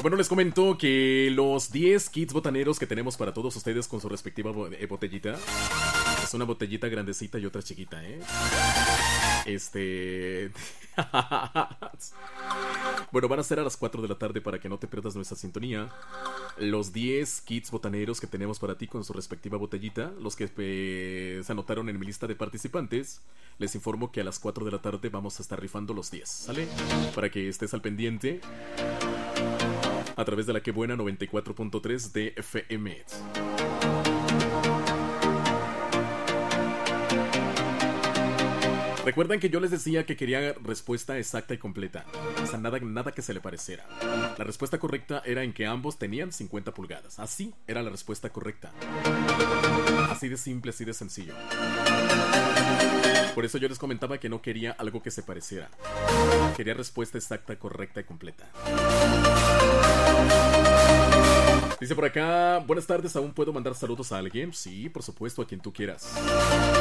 Bueno, les comento que los 10 kits botaneros que tenemos para todos ustedes con su respectiva botellita. Es una botellita grandecita y otra chiquita, ¿eh? Bueno, van a ser a las 4 de la tarde para que no te pierdas nuestra sintonía. Los 10 kits botaneros que tenemos para ti con su respectiva botellita. Los que se anotaron en mi lista de participantes. Les informo que a las 4 de la tarde vamos a estar rifando los 10, ¿sale? Para que estés al pendiente a través de la que buena 94.3 de FM. Recuerden que yo les decía que quería respuesta exacta y completa. O sea, nada que se le pareciera. La respuesta correcta era en que ambos tenían 50 pulgadas. Así era la respuesta correcta. Así de simple, así de sencillo. Por eso yo les comentaba que no quería algo que se pareciera. Quería respuesta exacta, correcta y completa. Dice por acá, buenas tardes, ¿aún puedo mandar saludos a alguien? Sí, por supuesto, a quien tú quieras.